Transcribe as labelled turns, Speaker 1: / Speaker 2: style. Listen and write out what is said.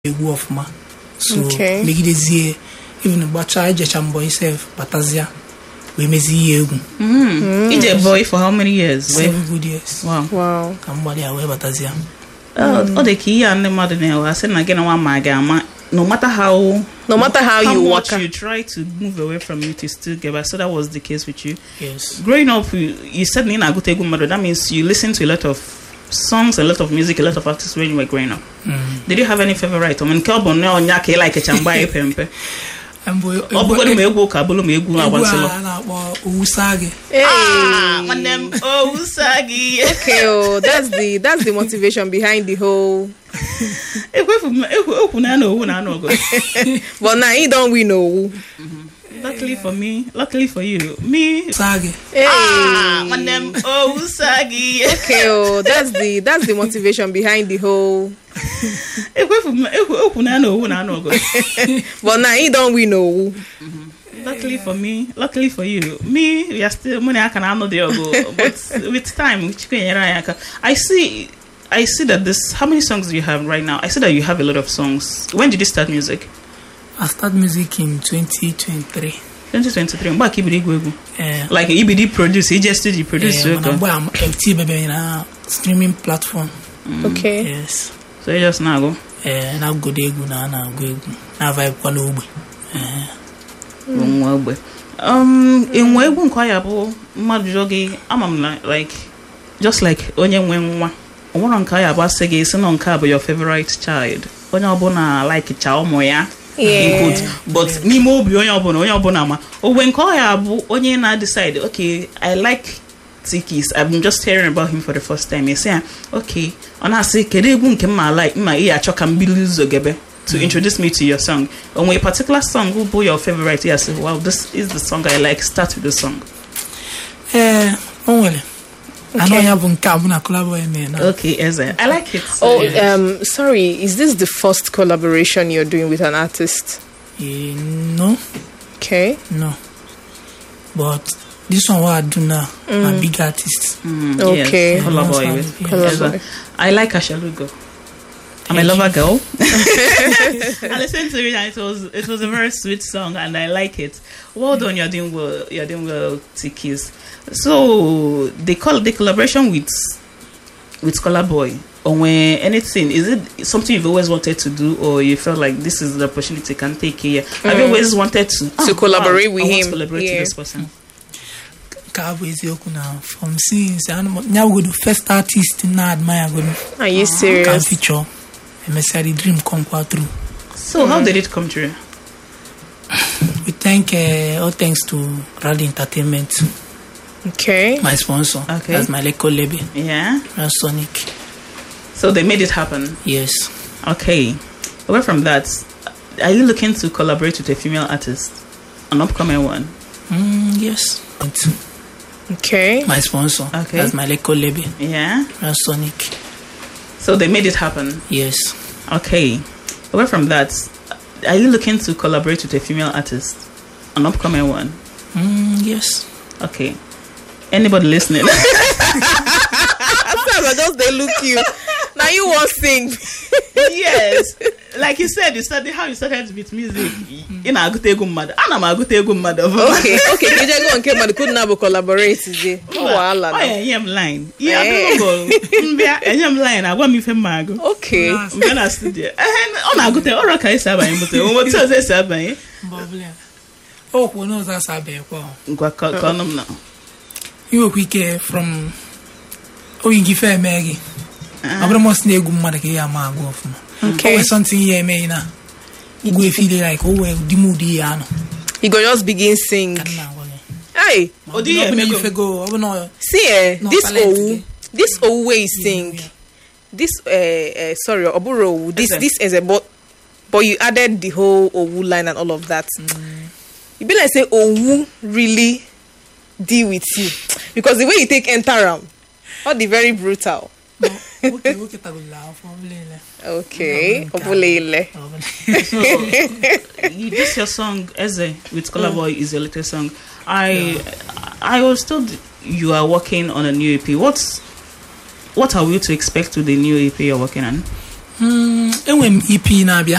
Speaker 1: egwu ọfụma so megidezie even gbacha ejecha mbọ isef batazia we mezi ihe egwu
Speaker 2: ije boy for how many years?
Speaker 1: 7 good years.
Speaker 3: Wow.
Speaker 1: Ka mgbali ya wee batazia
Speaker 2: ọ dị ka ihe a ndị mmadụ na-ewe asị na gị na nwa ma ga-ama no matter how
Speaker 3: you
Speaker 2: much
Speaker 3: work
Speaker 2: you try to move away from it, you still get back. So that was the case with you.
Speaker 1: yes
Speaker 2: Growing up, you said in Agutegu Mado, that means you listened to a lot of songs, a lot of music, a lot of artists when you were growing up. Did you have any favorite? I mean, Kelbo no nyake like a chamba pempe. Obugo me egwu ka bulu me egwu na wanselo.
Speaker 1: na-akpọ Owusagi.
Speaker 2: Man them Owusagi.
Speaker 3: Okay, oh, that's the motivation behind the whole.
Speaker 2: Ekwu na no na no go.
Speaker 3: But now he don't win no.
Speaker 2: Luckily for me, luckily for you, me
Speaker 1: Owusagi.
Speaker 2: man them Owusagi.
Speaker 3: Okay, oh, that's the motivation behind the whole.
Speaker 2: Ekwu na no go.
Speaker 3: But now he don't win no.
Speaker 2: Luckily for me, luckily for you, me we are still money I can know there go. But with time, I see that this. How many songs do you have right now? I see that you have a lot of songs. When did you start music?
Speaker 1: I started music in 2023.
Speaker 2: 2023. Mbak ibidi egwu. Like ibidi produce, he just did produce.
Speaker 1: I'm FT baby na streaming platform.
Speaker 3: Okay.
Speaker 1: Yes.
Speaker 2: So you just now go.
Speaker 1: Na go de egwu na go egwu. Na vibe kwa n'ogbe.
Speaker 2: Ogbe. Enwe egwu nkwa ya bụ mmadụ jogi amam like just like onye nwe nwa. Onwere nke ya bụ asị gị si no nke bụ your favorite child. Onye ọbụla like cha ụmụ ya. But n'ime obi onye ọbụla ma ogwe nke ya bụ onye na decide okay I like Tikis. I'm just hearing about him for the first time. You say okay on asị kedu egwu nke mma like mma ihe achọ ka mbili uzogebe to introduce me to your song. On a particular song who be your favorite, yes, well this is the song I like, start with the song.
Speaker 1: Onwele. I know you have a collaboration.
Speaker 2: Okay, Eze. I like it.
Speaker 3: Sorry, is this the first collaboration you're doing with an artist?
Speaker 1: No.
Speaker 3: Okay.
Speaker 1: No. But this one what I do now, I'm a big artist.
Speaker 3: Okay.
Speaker 2: Yes, Collaboy. I like Ashalugo. I'm a lover girl. I listened to it and it was a very sweet song and I like it. Well done, you're doing well, Tikis. So the collaboration with Collaboy, or when anything, is it something you've always wanted to do or you felt like this is the opportunity you can take here? Have you always wanted to
Speaker 3: collaborate with him?
Speaker 2: Collaborate with this person.
Speaker 1: From since now we the first artist I admire.
Speaker 3: Are you serious?
Speaker 1: Can feature. The dream come true.
Speaker 2: So how did it come true?
Speaker 1: We thank all thanks to Rally Entertainment.
Speaker 3: Okay.
Speaker 1: My sponsor.
Speaker 2: Okay.
Speaker 1: That's my local label.
Speaker 2: Yeah.
Speaker 1: Sonic.
Speaker 2: So they made it happen.
Speaker 1: Yes.
Speaker 2: Okay. Away from that, are you looking to collaborate with a female artist, an upcoming one?
Speaker 1: Yes.
Speaker 3: Okay.
Speaker 1: My sponsor.
Speaker 2: Okay.
Speaker 1: That's my local label.
Speaker 2: Yeah.
Speaker 1: Sonic.
Speaker 2: So they made it happen.
Speaker 1: Yes.
Speaker 2: Okay. Away from that, are you looking to collaborate with a female artist, an upcoming one?
Speaker 1: Yes.
Speaker 2: Okay. Anybody listening?
Speaker 3: I just they look you. Now you want sing?
Speaker 2: Yes. Like you said, how you started with music. In Agutegu Mad. I'm Agutegu Mad.
Speaker 3: Okay. You just go and come and couldn't have a collaborate today.
Speaker 2: I am lying. Yeah, I am lying. I want me from Mago.
Speaker 3: Okay.
Speaker 2: I'm gonna study. On Agute or Raka is Sabai, but what does it Sabai?
Speaker 1: Oh, who knows that Sabai?
Speaker 2: Column now.
Speaker 1: You were quick from. Oh, you give her Maggie. I'm almost near good mother. Okay. Something here, may now. You go feel like, oh, well, the moody.
Speaker 3: You go just begin sing. Hey,
Speaker 1: oh, do you go?
Speaker 3: See, this always sing. This sorry, Oburo. This is a but you added the whole Owu line and all of that. You be like say Owu really deal with you because the way you take enter all the very brutal. Okay.
Speaker 2: This your song Eze with Collaboy is your latest song. I was told you are working on a new EP. What are we to expect with the new EP you're working on?
Speaker 1: Enwem EP na-abịa